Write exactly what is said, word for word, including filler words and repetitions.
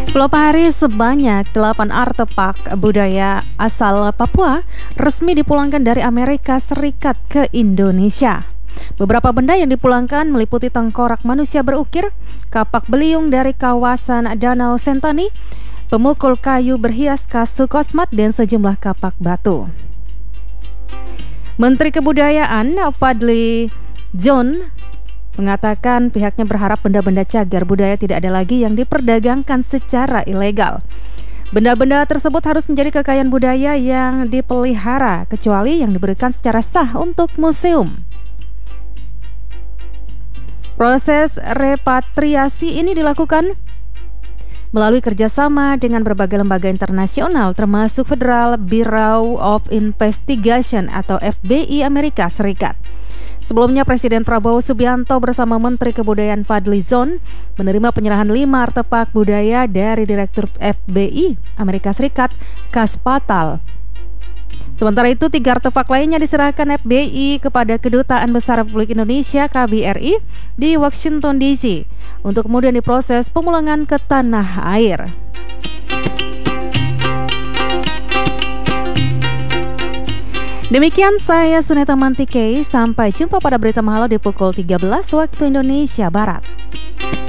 Pelopori sebanyak delapan artefak budaya asal Papua resmi dipulangkan dari Amerika Serikat ke Indonesia. Beberapa benda yang dipulangkan meliputi tengkorak manusia berukir, kapak beliung dari kawasan Danau Sentani, pemukul kayu berhias khas Sukosmat, dan sejumlah kapak batu. Menteri Kebudayaan Fadly Zon mengatakan pihaknya berharap benda-benda cagar budaya tidak ada lagi yang diperdagangkan secara ilegal. Benda-benda tersebut harus menjadi kekayaan budaya yang dipelihara, kecuali yang diberikan secara sah untuk museum. Proses repatriasi ini dilakukan melalui kerjasama dengan berbagai lembaga internasional, termasuk Federal Bureau of Investigation atau F B I Amerika Serikat. Sebelumnya, Presiden Prabowo Subianto bersama Menteri Kebudayaan Fadly Zon menerima penyerahan lima artefak budaya dari Direktur F B I Amerika Serikat, Kas Patal. Sementara itu, tiga artefak lainnya diserahkan F B I kepada Kedutaan Besar Republik Indonesia K B R I di Washington D C untuk kemudian diproses pemulangan ke tanah air. Demikian saya Suneta Mantike, sampai jumpa pada berita malam di pukul tiga belas waktu Indonesia Barat.